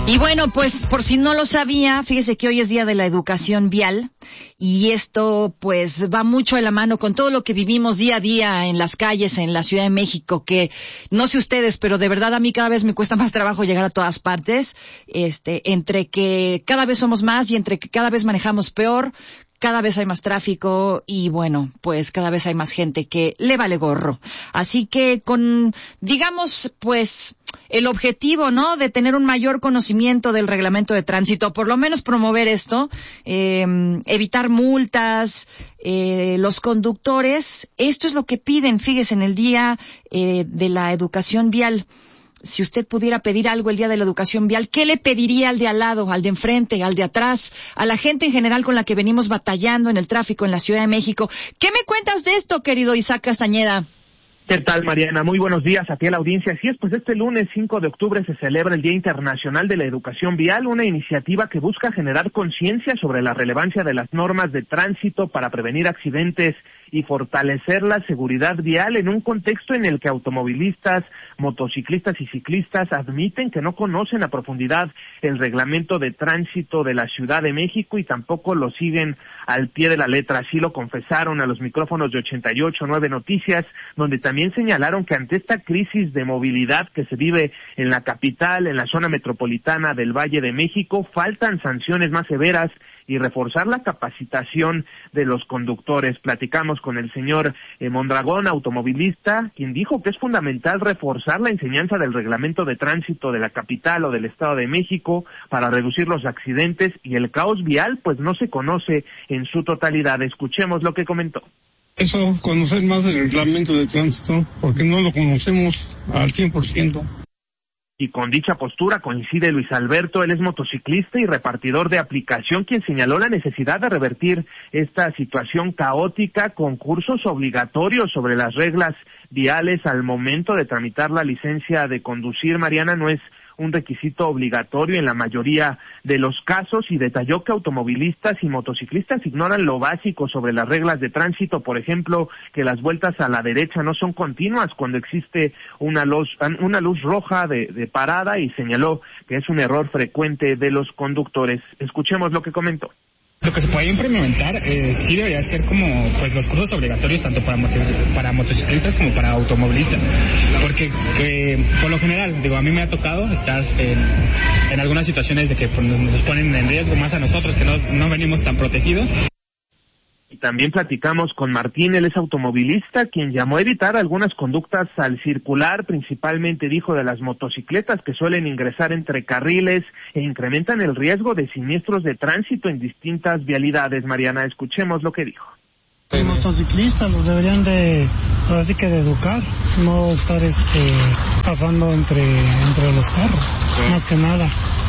Y bueno, pues por si no lo sabía, fíjese que hoy es Día de la Educación Vial y esto pues va mucho de la mano con todo lo que vivimos día a día en las calles en la Ciudad de México, que no sé ustedes, pero de verdad a mí cada vez me cuesta más trabajo llegar a todas partes, entre que cada vez somos más y entre que cada vez manejamos peor. Cada vez hay más tráfico y bueno, pues cada vez hay más gente que le vale gorro. Así que con, digamos, pues el objetivo, ¿no?, de tener un mayor conocimiento del reglamento de tránsito, por lo menos promover esto, evitar multas, los conductores, esto es lo que piden, fíjese, en el Día de la Educación Vial. Si usted pudiera pedir algo el Día de la Educación Vial, ¿qué le pediría al de al lado, al de enfrente, al de atrás, a la gente en general con la que venimos batallando en el tráfico en la Ciudad de México? ¿Qué me cuentas de esto, querido Isaac Castañeda? ¿Qué tal, Mariana? Muy buenos días a ti a la audiencia. Así es, pues este lunes 5 de octubre se celebra el Día Internacional de la Educación Vial, una iniciativa que busca generar conciencia sobre la relevancia de las normas de tránsito para prevenir accidentes y fortalecer la seguridad vial en un contexto en el que automovilistas, motociclistas y ciclistas admiten que no conocen a profundidad el reglamento de tránsito de la Ciudad de México y tampoco lo siguen al pie de la letra. Así lo confesaron a los micrófonos de 88.9 Noticias, donde también señalaron que ante esta crisis de movilidad que se vive en la capital, en la zona metropolitana del Valle de México, faltan sanciones más severas y reforzar la capacitación de los conductores. Platicamos con el señor Mondragón, automovilista, quien dijo que es fundamental reforzar la enseñanza del reglamento de tránsito de la capital o del Estado de México para reducir los accidentes y el caos vial, pues no se conoce en su totalidad. Escuchemos lo que comentó. Eso, conocer más el reglamento de tránsito, porque no lo conocemos al 100%. Y con dicha postura coincide Luis Alberto, él es motociclista y repartidor de aplicación, quien señaló la necesidad de revertir esta situación caótica con cursos obligatorios sobre las reglas viales al momento de tramitar la licencia de conducir. Mariana, no es un requisito obligatorio en la mayoría de los casos, y detalló que automovilistas y motociclistas ignoran lo básico sobre las reglas de tránsito, por ejemplo, que las vueltas a la derecha no son continuas cuando existe una luz roja de parada, y señaló que es un error frecuente de los conductores. Escuchemos lo que comentó. Lo que se puede implementar sí debería ser como pues los cursos obligatorios tanto para motociclistas como para automovilistas, porque por lo general, a mí me ha tocado estar en algunas situaciones de que pues, nos ponen en riesgo más a nosotros que no venimos tan protegidos. Y también platicamos con Martín, él es automovilista, quien llamó a evitar algunas conductas al circular, principalmente dijo de las motocicletas que suelen ingresar entre carriles e incrementan el riesgo de siniestros de tránsito en distintas vialidades. Mariana, escuchemos lo que dijo. Los motociclistas los deberían de educar, no estar pasando entre los carros, más que nada.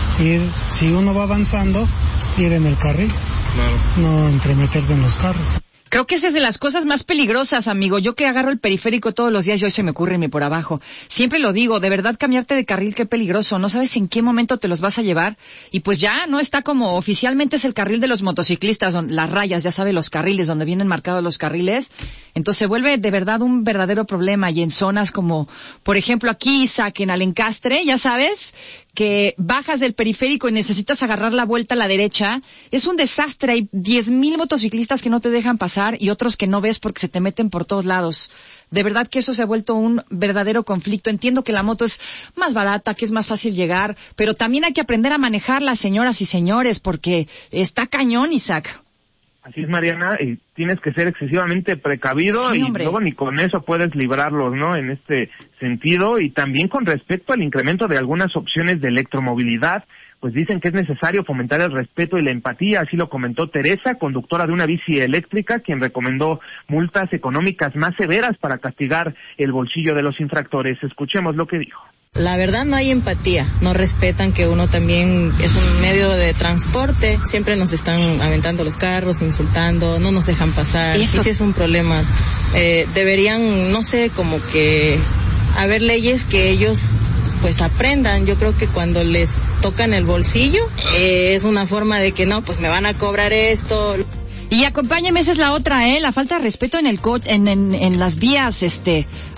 Si uno va avanzando, ir en el carril. Claro. No entremeterse en los carros. Creo que esa es de las cosas más peligrosas, amigo. Yo que agarro el periférico todos los días, yo se me ocurre irme por abajo. Siempre lo digo, de verdad cambiarte de carril, qué peligroso. No sabes en qué momento te los vas a llevar. Y pues ya, no está como oficialmente es el carril de los motociclistas, las rayas, ya sabe, los carriles, donde vienen marcados los carriles. Entonces se vuelve de verdad un verdadero problema. Y en zonas como, por ejemplo, aquí, Isaac, en Alencastre, ya sabes, que bajas del periférico y necesitas agarrar la vuelta a la derecha, es un desastre. Hay 10,000 motociclistas que no te dejan pasar y otros que no ves porque se te meten por todos lados. De verdad que eso se ha vuelto un verdadero conflicto. Entiendo que la moto es más barata, que es más fácil llegar, pero también hay que aprender a manejarla, señoras y señores, porque está cañón, Isaac. Así es, Mariana, y tienes que ser excesivamente precavido, sí, y luego ni con eso puedes librarlos, ¿no?, en este sentido. Y también con respecto al incremento de algunas opciones de electromovilidad, pues dicen que es necesario fomentar el respeto y la empatía. Así lo comentó Teresa, conductora de una bici eléctrica, quien recomendó multas económicas más severas para castigar el bolsillo de los infractores. Escuchemos lo que dijo. La verdad no hay empatía, no respetan que uno también es un medio de transporte, siempre nos están aventando los carros, insultando, no nos dejan pasar, y sí es un problema. Deberían, no sé, como que haber leyes que ellos pues aprendan. Yo creo que cuando les tocan el bolsillo es una forma de que no, pues me van a cobrar esto. Y acompáñeme, esa es la otra, la falta de respeto en el en las vías,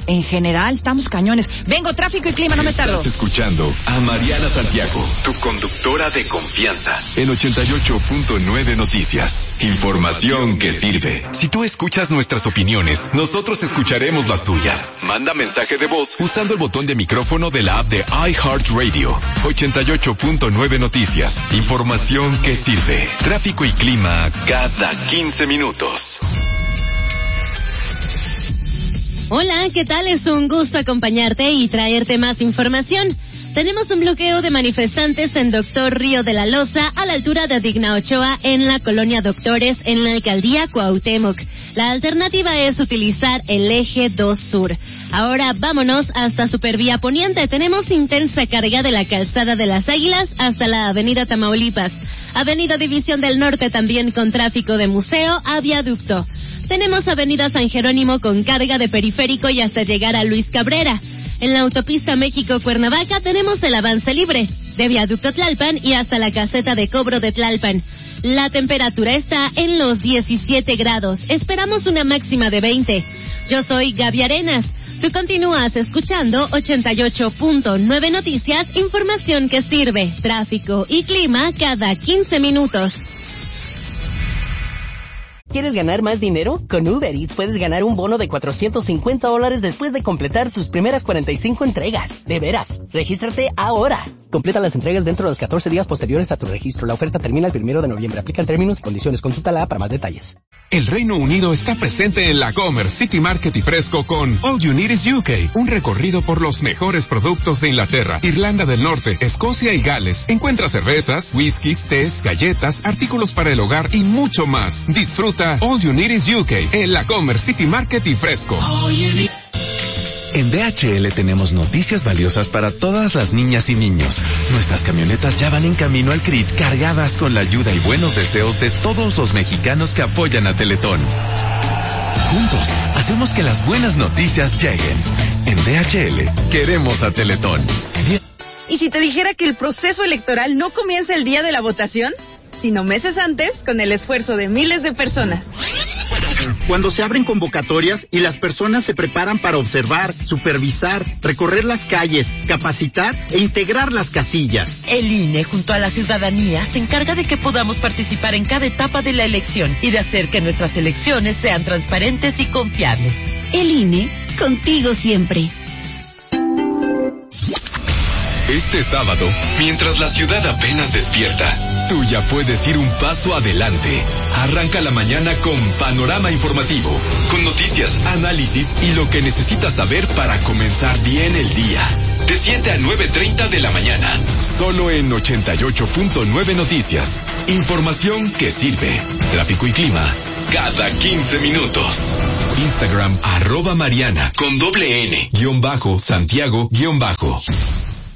en general estamos cañones. Vengo, tráfico y clima, no me tardo. Estás escuchando a Mariana Santiago, tu conductora de confianza, en 88.9 Noticias. Información que sirve. Si tú escuchas nuestras opiniones, nosotros escucharemos las tuyas. Manda mensaje de voz usando el botón de micrófono de la app de iHeartRadio. 88.9 Noticias. Información que sirve. Tráfico y clima cada 15 minutos. Hola, ¿qué tal? Es un gusto acompañarte y traerte más información. Tenemos un bloqueo de manifestantes en Doctor Río de la Loza, a la altura de Digna Ochoa, en la colonia Doctores, en la alcaldía Cuauhtémoc. La alternativa es utilizar el eje 2 Sur. Ahora vámonos hasta Supervía Poniente. Tenemos intensa carga de la calzada de las Águilas hasta la avenida Tamaulipas. Avenida División del Norte también con tráfico de museo a viaducto. Tenemos avenida San Jerónimo con carga de periférico y hasta llegar a Luis Cabrera. En la autopista México-Cuernavaca tenemos el avance libre de viaducto Tlalpan y hasta la caseta de cobro de Tlalpan. La temperatura está en los 17 grados. Esperamos una máxima de 20. Yo soy Gaby Arenas. Tú continúas escuchando 88.9 Noticias, información que sirve. Tráfico y clima cada 15 minutos. ¿Quieres ganar más dinero? Con Uber Eats puedes ganar un bono de $450 después de completar tus primeras 45 entregas. De veras, regístrate ahora. Completa las entregas dentro de los 14 días posteriores a tu registro. La oferta termina el 1 de noviembre. Aplican términos y condiciones. Consúltala para más detalles. El Reino Unido está presente en la Comer City Market y Fresco con All You Need is UK, un recorrido por los mejores productos de Inglaterra, Irlanda del Norte, Escocia y Gales. Encuentra cervezas, whiskies, tés, galletas, artículos para el hogar y mucho más. Disfruta All You Need is UK en la Comer City Market y Fresco. En DHL tenemos noticias valiosas para todas las niñas y niños. Nuestras camionetas ya van en camino al CRIT cargadas con la ayuda y buenos deseos de todos los mexicanos que apoyan a Teletón. Juntos, hacemos que las buenas noticias lleguen. En DHL, queremos a Teletón. ¿Y si te dijera que el proceso electoral no comienza el día de la votación, sino meses antes, con el esfuerzo de miles de personas? Cuando se abren convocatorias y las personas se preparan para observar, supervisar, recorrer las calles, capacitar e integrar las casillas. El INE, junto a la ciudadanía, se encarga de que podamos participar en cada etapa de la elección y de hacer que nuestras elecciones sean transparentes y confiables. El INE, contigo siempre. Este sábado, mientras la ciudad apenas despierta, tú ya puedes ir un paso adelante. Arranca la mañana con Panorama Informativo, con noticias, análisis y lo que necesitas saber para comenzar bien el día. De 7 a 9:30 de la mañana, solo en 88.9 Noticias. Información que sirve. Tráfico y clima cada 15 minutos. Instagram @Mariana con _N_Santiago_.